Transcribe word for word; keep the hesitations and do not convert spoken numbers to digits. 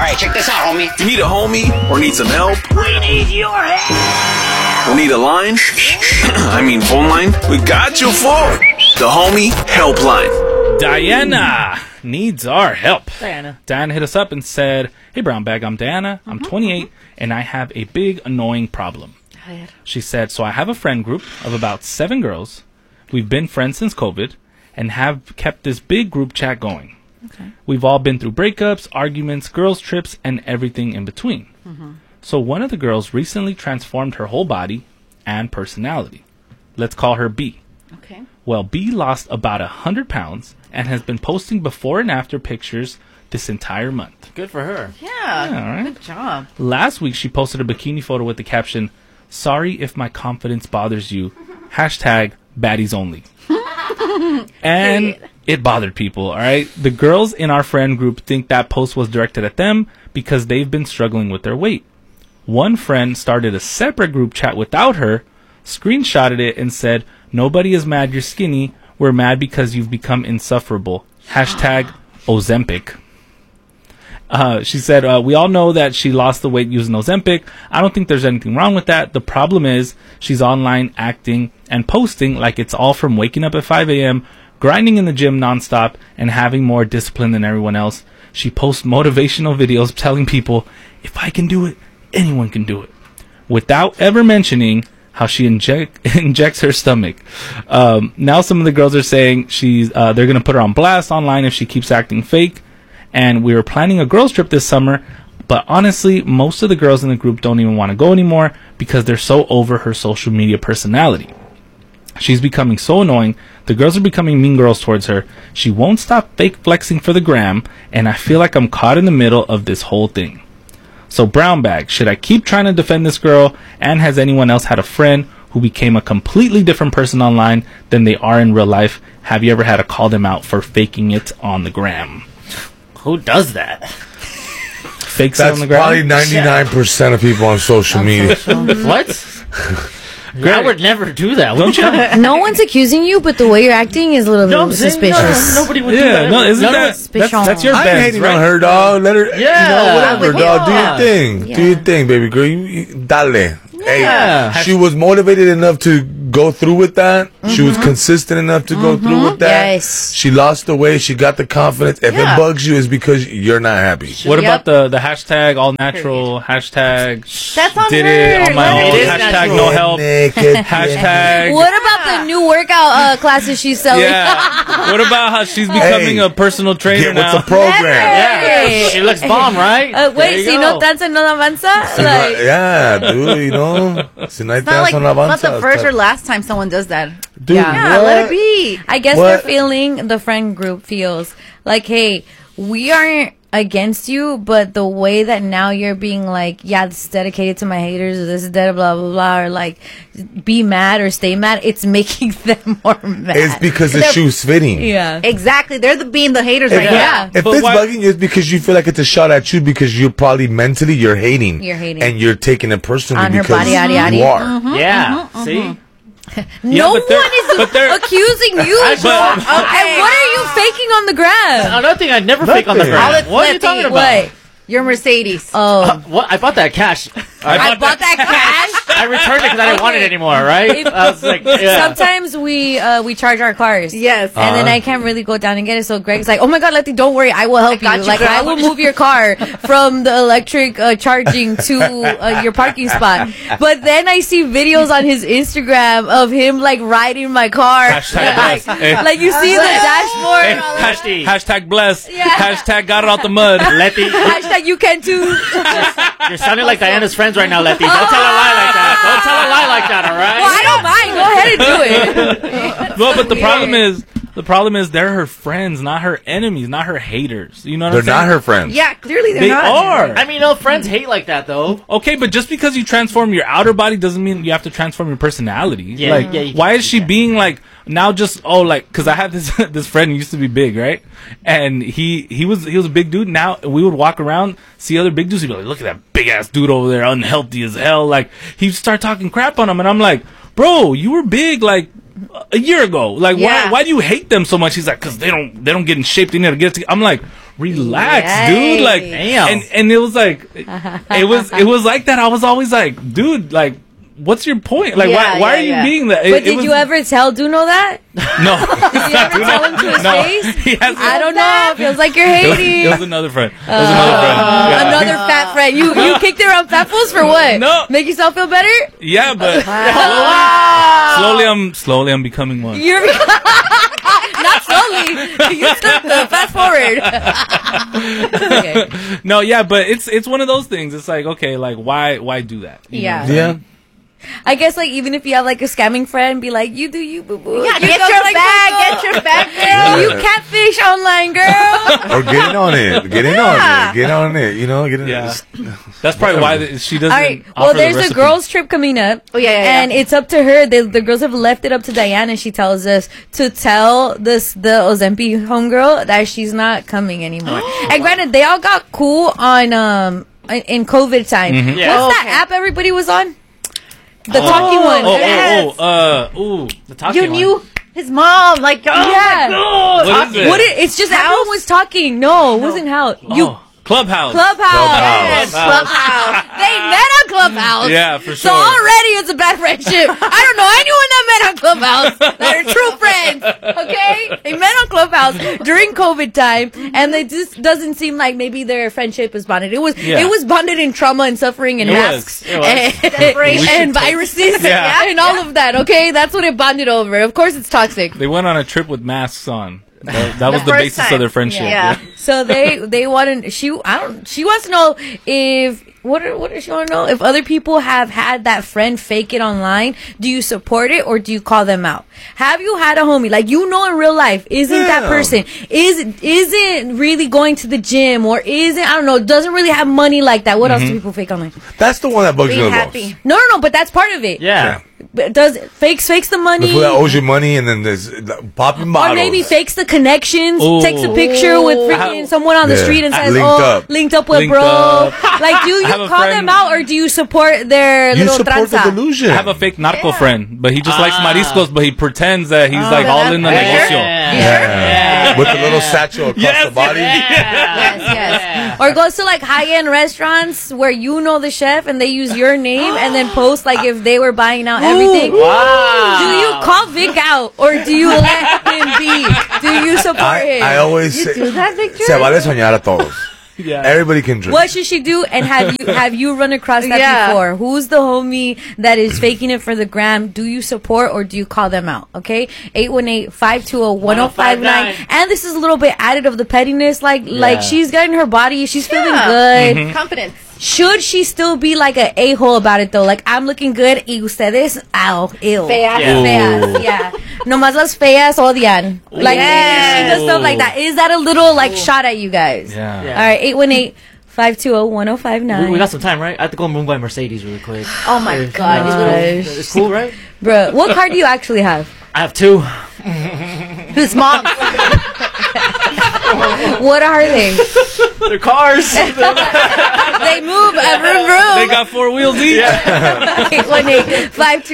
right, check this out, homie. You need a homie or need some help? We need your help. We need a line? I mean phone line? We got you for the Homie Helpline. Diana needs our help. Diana. Diana hit us up and said, hey, Brown Bag, I'm Diana. I'm Mm-hmm. twenty-eight, and I have a big, annoying problem. She said, so I have a friend group of about seven girls. We've been friends since COVID and have kept this big group chat going. Okay. We've all been through breakups, arguments, girls' trips, and everything in between. Mm-hmm. So one of the girls recently transformed her whole body and personality. Let's call her B. Okay. Well, B lost about one hundred pounds and has been posting before and after pictures this entire month. Good for her. Yeah. Yeah, all right. Good job. Last week, she posted a bikini photo with the caption, sorry if my confidence bothers you. Hashtag baddies only. And it bothered people, all right? The girls in our friend group think that post was directed at them because they've been struggling with their weight. One friend started a separate group chat without her, screenshotted it, and said, nobody is mad you're skinny. We're mad because you've become insufferable. Hashtag Ozempic. Uh, she said, uh, we all know that she lost the weight using Ozempic. I don't think there's anything wrong with that. The problem is she's online acting and posting like it's all from waking up at five a.m., grinding in the gym nonstop, and having more discipline than everyone else. She posts motivational videos telling people, if I can do it, anyone can do it, without ever mentioning how she inject, injects her stomach. Um, now some of the girls are saying she's uh, they're going to put her on blast online if she keeps acting fake. And we were planning a girls trip this summer, but honestly, most of the girls in the group don't even want to go anymore because they're so over her social media personality. She's becoming so annoying. The girls are becoming mean girls towards her. She won't stop fake flexing for the gram, and I feel like I'm caught in the middle of this whole thing. So Brown Bag, should I keep trying to defend this girl? And has anyone else had a friend who became a completely different person online than they are in real life? Have you ever had to call them out for faking it on the gram? Who does that? Fakes it That's on the gram? probably ninety-nine percent of people on social media. What? I would never do that. Don't you? No one's accusing you, but the way you're acting is a little No, I'm bit saying, suspicious. no, nobody would do Yeah, that. no, isn't None of that, us- that's, that's your I ain't best, hating right? on her, dog. Let her, Yeah. you know, whatever, Like, dog. Do yeah. your thing. Yeah. Do your thing, baby girl. You, you, dale. Yeah. Hey, she was motivated enough to go through with that. She was consistent enough to go through with that. Yes. She lost the weight. She got the confidence. If Yeah. it bugs you, it's because you're not happy. What Yep. about the, the hashtag all natural, hashtag That's on did her. it on my Let own, It is hashtag natural. no help, Naked. hashtag... What about the new workout uh, classes she's selling? Yeah. What about how she's becoming Hey, a personal trainer Get with now? the program. Yeah. She looks bomb, right? Uh, There wait, you si go. no danza, no avanza? Like, Yeah, dude, you know. Si no hay It's not like danza, no not the avanza. first or last time someone does that. Dude, Yeah, what? let it be. I guess What? they're feeling, the friend group feels like, hey, we aren't against you, but the way that now you're being like, yeah, this is dedicated to my haters, or this is dedicated, blah, blah, blah, or like, be mad or stay mad, it's making them more mad. It's because the shoe's fitting. Yeah. Exactly. They're the being the haters If, right now. if But it's why- bugging you, it's because you feel like it's a shot at you because you're probably mentally you're hating. You're hating. And you're taking it personally On her because body, yada, yada. you are. Yeah. See? No but they're- one is but they're- accusing you. I Bro. know. And what are you faking on the ground? Another thing I'd never fake on the Nothing. All ground. it's What are you lefty. talking about? What? Your Mercedes. Oh. What? I bought that cash. I bought that cash. I returned it because I didn't want it anymore, right? If- I was like, yeah. Sometimes we uh, we charge our cars. Yes. And then I can't really go down and get it. So Greg's like, oh my God, Letty, don't worry. I will help I got you. you, Like, girl. I will move your car from the electric uh, charging to uh, your parking spot. But then I see videos on his Instagram of him, like, riding my car. Hashtag like, blessed. Eh. like, you see the dashboard. Eh, and all hash- that. hashtag blessed. Yeah. Hashtag got it out the mud. Letty, Hashtag you can too. you're sounding like Diana's friends right now, Letty. Don't tell a lie like that. Don't tell a lie like that, all right? Well, I don't mind. Go ahead and do it. Well, but the problem is, the problem is they're her friends, not her enemies, not her haters. You know what They're I'm saying? not her friends. Yeah, clearly they're They not. are. I mean, no, friends hate like that, though. Okay, but just because you transform your outer body doesn't mean you have to transform your personality. Yeah, like, yeah, you why can is she do that. being like now? Just oh, like because I had this this friend who used to be big, right? And he he was he was a big dude. Now we would walk around, see other big dudes. He'd be like, "Look at that big ass dude over there, unhealthy as hell." Like he'd start talking crap on him, and I'm like, "Bro, you were big like a year ago. Like Yeah. why why do you hate them so much?" He's like, "Cause they don't they don't get in shape. They need to get." To-. I'm like, relax, dude. Like, Damn. and and it was like, it was it was like that. I was always like, dude, like, what's your point? Like, Yeah, why why yeah, are you yeah. being that? But It- it did was- you ever tell Duno that? No. Did you ever tell him to his No. face? He has- I don't know. It feels like you're It was, hating. it was another friend. It was another friend. Yeah. Another fat friend. You you kicked it around fat fools for what? No. Make yourself feel better? Yeah, but slowly I'm slowly I'm becoming one. You're not slowly. You took the fast forward. Okay. No, yeah, but it's it's one of those things. It's like, okay, like why why do that? You Yeah. know? Yeah. I guess like even if you have like a scamming friend, be like, you do you boo boo. Yeah, You get go your like bag, that, get your bag, girl. Yeah. You catfish online, girl. Or get in on it. Get in on it. Get on it. You know, get in Yeah. That's probably why the, she doesn't. All right. offer Well, the there's a recipe. girls' trip coming up. Oh, yeah, yeah, yeah. And it's up to her. The, the girls have left it up to Diana. She tells us to tell this the Ozempi homegirl that she's not coming anymore. And granted, they all got cool on um in, in COVID time. Mm-hmm. Yeah. What's Oh, that okay. app everybody was on? The talking one. Oh, Yes. oh, oh, uh, ooh. The talking You one. knew his mom. Like, oh Yeah. my God. What is it? What it, it's just everyone was talking. No, it wasn't how you Oh, Clubhouse. Clubhouse. Clubhouse. Yes, Clubhouse. They met on Clubhouse. Yeah, for So sure. already it's a bad friendship. I don't know anyone that met on Clubhouse that are true friends. Okay, they met on Clubhouse during COVID time, and it just doesn't seem like maybe their friendship was bonded. It was Yeah. it was bonded in trauma and suffering and It was. masks It was. and, We and should- viruses Yeah. and all of that. Okay, that's what it bonded over. Of course, it's toxic. They went on a trip with masks on. That, that was the first basis time. of their friendship. Yeah. So they they want to she I don't she wants to know if what what does she want to know if other people have had that friend fake it online. Do you support it or do you call them out? Have you had a homie like you know in real life isn't that Yeah. person is isn't really going to the gym or isn't I don't know doesn't really have money like that? What else do people fake online? That's the one that bugs Be you the happy. most. No no no, but that's part of it. Yeah. But does fakes fakes the The money. fool that owes you money and then there's uh, popping bottles. Or maybe fakes the connections, Ooh. takes a picture with freaking Ooh. someone on the Yeah. street and says, Linked "Oh, up. linked up with Linked bro." up. Like, do you have a call friend- them out or do you support their You little support the tranza? delusion. I have a fake narco friend, but he just likes Ah. mariscos, but he pretends that he's like so all that's in the better. negocio. Yeah. With the little satchel across Yes, the body. Yes, yes. Or goes to like high-end restaurants where you know the chef and they use your name and then post like if they were buying out everything. Wow. Do you call Vic out or do you let him be? Do you support I, him? I always say, Do that, Victor? se vale soñar a todos. Yeah. Everybody can drink. What should she do? And have you have you run across that Yeah. before? Who's the homie that is faking it for the gram? Do you support or do you call them out? Okay, eight one eight, five two zero, one zero five nine. And this is a little bit added of the pettiness. Like like she's getting her body, she's feeling Yeah. good. Confidence. Should she still be like a a hole about it though? Like I'm looking good y ustedes, ow, ew, Feas. Yeah. feas, yeah. Nomás las feas odian. Like Yes. she does stuff like that. Is that a little like shot at you guys? Yeah. Yeah. All right, eight one eight, five two zero, one zero five We, nine. we got some time, right? I have to go move by Mercedes really quick. Oh my It's- God. Gosh. It's cool, right? Bruh, what car do you actually have? I have two. His mom. What are they? They're cars. They move, uh, vroom, vroom. They got four wheels each. eight one eight, five two